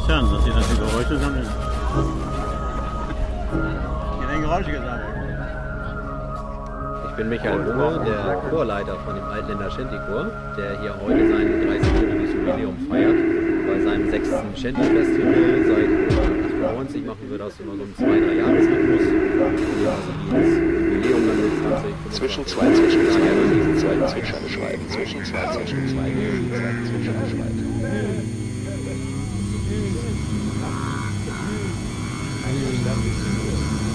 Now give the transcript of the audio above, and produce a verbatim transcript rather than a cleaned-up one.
das hören, dass sie das die Geräusche sammeln. Die werden Geräusche gesammelt. Ich bin Michael Runge, der Chorleiter von dem Altländer Shanty-Chor, der hier heute sein dreißigjähriges Jubiläum feiert. Bei seinem sechsten Shanty-Festival seit achtundneunzig machen wir das immer so im zwei drei Jahresrhythmus. Also jedes Jubiläum dann mit zwanzig. Zwischen zwei Zwischenzweigen, zwei Zwischenschreiben, zwischen zwei Zwischenzweigen, zwei Zwischenschreiben. Einverstanden.